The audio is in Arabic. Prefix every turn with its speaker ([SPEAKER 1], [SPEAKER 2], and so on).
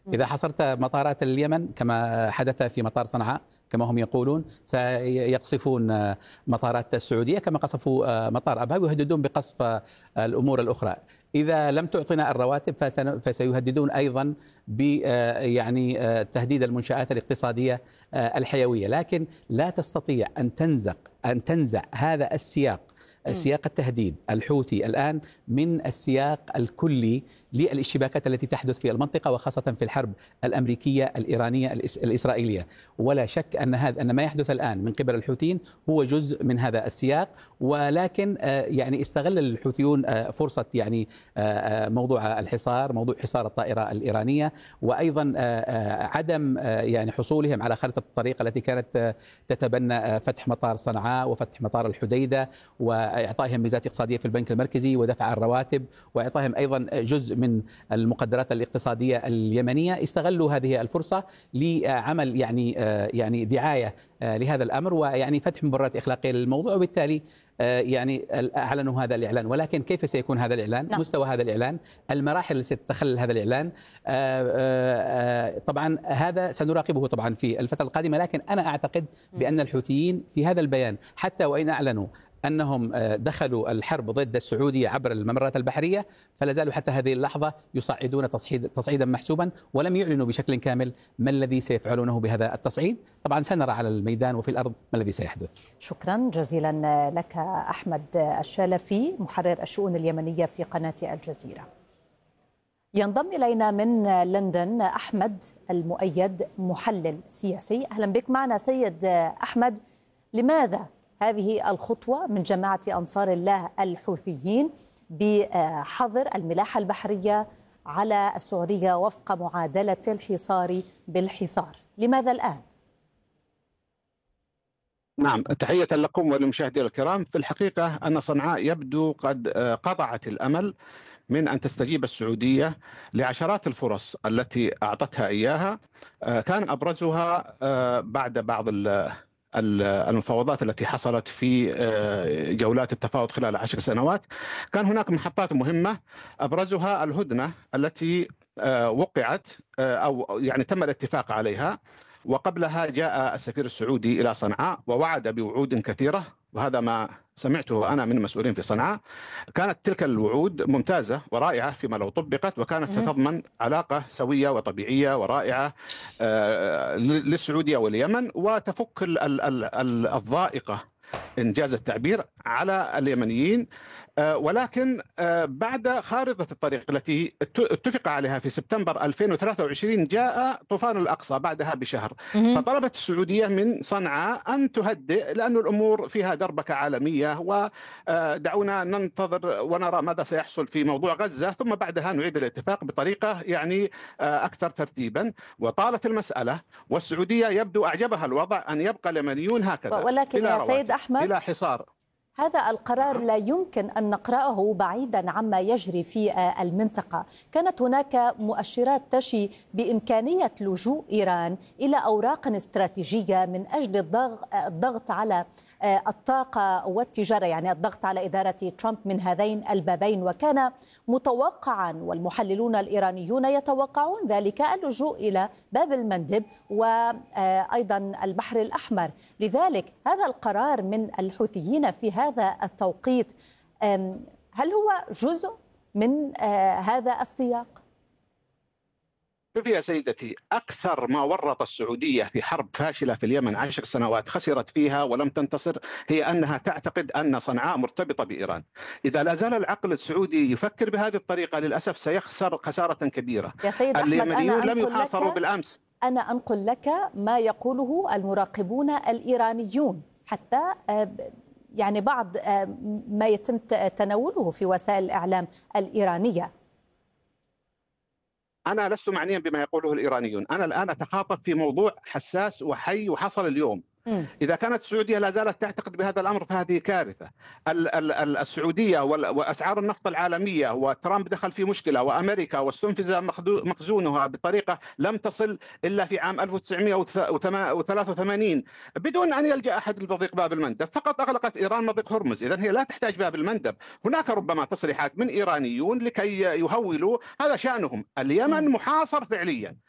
[SPEAKER 1] إذا حصرت مطارات اليمن كما حدث في مطار صنعاء كما هم يقولون، سيقصفون مطارات السعودية كما قصفوا مطار أبها، ويهددون بقصف الأمور الأخرى. إذا لم تعطنا الرواتب فسيهددون أيضا ب يعني تهديد المنشآت الاقتصادية الحيوية. لكن لا تستطيع أن تنزع هذا سياق التهديد الحوثي الآن من السياق الكلي للاشتباكات التي تحدث في المنطقة، وخاصة في الحرب الأمريكية الإيرانية الإسرائيلية. ولا شك أن ما يحدث الآن من قبل الحوثيين هو جزء من هذا السياق. ولكن يعني استغل الحوثيون فرصة يعني موضوع الحصار، موضوع حصار الطائرة الإيرانية، وأيضا عدم يعني حصولهم على خارطة الطريق التي كانت تتبنى فتح مطار صنعاء وفتح مطار الحديدة، وإعطائهم ميزات اقتصادية في البنك المركزي ودفع الرواتب، وإعطائهم أيضا جزء من المقدرات الاقتصادية اليمنية. استغلوا هذه الفرصة لعمل يعني دعاية لهذا الأمر، ويعني فتح مبررات إخلاقية للموضوع، وبالتالي يعني أعلنوا هذا الإعلان. ولكن كيف سيكون هذا الإعلان؟ نعم. مستوى هذا الإعلان، المراحل التي ستتخلل هذا الإعلان، طبعا هذا سنراقبه طبعا في الفترة القادمة. لكن أنا أعتقد بأن الحوثيين في هذا البيان، حتى وإن أعلنوا أنهم دخلوا الحرب ضد السعودية عبر الممرات البحرية، فلا زالوا حتى هذه اللحظة يصعدون تصعيدا محسوبا، ولم يعلنوا بشكل كامل ما الذي سيفعلونه بهذا التصعيد. طبعا سنرى على الميدان وفي الأرض ما الذي سيحدث.
[SPEAKER 2] شكرا جزيلا لك أحمد الشالفي، محرر الشؤون اليمنية في قناة الجزيرة. ينضم إلينا من لندن أحمد المؤيد، محلل سياسي. أهلا بك معنا سيد أحمد. لماذا هذه الخطوة من جماعة أنصار الله الحوثيين بحظر الملاحة البحرية على السعودية وفق معادلة الحصار بالحصار؟ لماذا الآن؟
[SPEAKER 3] نعم، تحية لكم وللمشاهدين الكرام. في الحقيقة أن صنعاء يبدو قد قطعت الأمل من أن تستجيب السعودية لعشرات الفرص التي أعطتها إياها. كان أبرزها بعد بعض المفاوضات التي حصلت في جولات التفاوض خلال 10 سنوات. كان هناك محطات مهمة، أبرزها الهدنة التي وقعت أو يعني تم الاتفاق عليها، وقبلها جاء السفير السعودي إلى صنعاء ووعد بوعود كثيرة، وهذا ما سمعته أنا من مسؤولين في صنعاء. كانت تلك الوعود ممتازة ورائعة فيما لو طبقت، وكانت ستضمن علاقة سوية وطبيعية ورائعة للسعودية واليمن، وتفك الضائقة إنجاز التعبير على اليمنيين. ولكن بعد خارطة الطريق التي اتفق عليها في سبتمبر 2023 جاء طوفان الأقصى بعدها بشهر. فطلبت السعودية من صنعاء أن تهدئ، لأن الأمور فيها دربكة عالمية، ودعونا ننتظر ونرى ماذا سيحصل في موضوع غزة، ثم بعدها نعيد الاتفاق بطريقة يعني أكثر ترتيبا. وطالت المسألة، والسعودية يبدو أعجبها الوضع أن يبقى اليمنيون هكذا.
[SPEAKER 2] ولكن يا سيد أحمد،
[SPEAKER 3] إلى حصار.
[SPEAKER 2] هذا القرار لا يمكن أن نقرأه بعيدا عما يجري في المنطقة. كانت هناك مؤشرات تشي بإمكانية لجوء إيران إلى أوراق استراتيجية من أجل الضغط على الطاقة والتجارة، يعني الضغط على إدارة ترامب من هذين البابين. وكان متوقعا، والمحللون الإيرانيون يتوقعون ذلك، اللجوء إلى باب المندب وأيضا البحر الأحمر. لذلك هذا القرار من الحوثيين في هذا التوقيت، هل هو جزء من هذا السياق؟
[SPEAKER 3] شوفي يا سيدتي، أكثر ما ورط السعودية في حرب فاشلة في اليمن 10 سنوات خسرت فيها ولم تنتصر هي أنها تعتقد أن صنعاء مرتبطة بإيران. إذا لا زال العقل السعودي يفكر بهذه الطريقة للأسف سيخسر خسارة كبيرة.
[SPEAKER 2] يا سيد أحمد،
[SPEAKER 3] اليمنيون لم يحاصروا بالأمس.
[SPEAKER 2] أنا أنقل لك ما يقوله المراقبون الإيرانيون، حتى يعني بعض ما يتم تناوله في وسائل الإعلام الإيرانية.
[SPEAKER 3] أنا لست معنيا بما يقوله الإيرانيون، أنا الآن أتخاطب في موضوع حساس وحي وحصل اليوم. إذا كانت السعودية لا زالت تعتقد بهذا الأمر فهذه كارثة. السعودية وأسعار النفط العالمية، وترامب دخل في مشكلة، وأمريكا واستنفذ مخزونها بطريقة لم تصل إلا في عام 1983 بدون أن يلجأ أحد لتضييق باب المندب، فقط أغلقت إيران مضيق هرمز. إذن هي لا تحتاج باب المندب. هناك ربما تصريحات من إيرانيون لكي يهولوا، هذا شأنهم. اليمن محاصر فعليا،